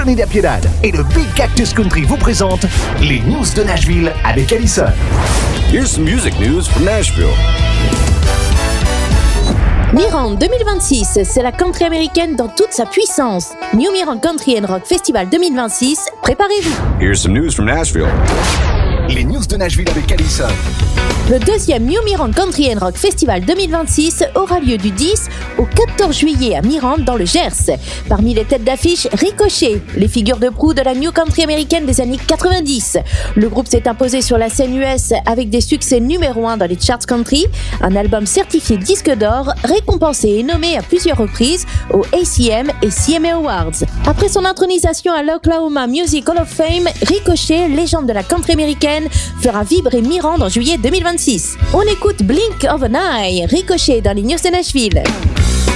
Trinidad Piedad et le Big Cactus Country vous présentent les news de Nashville avec Allison. Here's some music news from Nashville. Mirand 2026, c'est la country américaine dans toute sa puissance. New Mirand Country and Rock Festival 2026, préparez-vous. Here's some news from Nashville. Les news de Nashville avec Allison. Le deuxième New Mirand Country and Rock Festival 2026 aura lieu du 10 au 14 juillet à Mirande dans le Gers. Parmi les têtes d'affiche, Ricochet, les figures de proue de la New Country américaine des années 90. Le groupe s'est imposé sur la scène US avec des succès numéro 1 dans les charts country, un album certifié disque d'or, récompensé et nommé à plusieurs reprises aux ACM et CMA Awards. Après son intronisation à l'Oklahoma Music Hall of Fame, Ricochet, légende de la country américaine, fera vibrer Mirande en juillet 2026. On écoute Blink of an Eye, Ricochet dans les news de Nashville.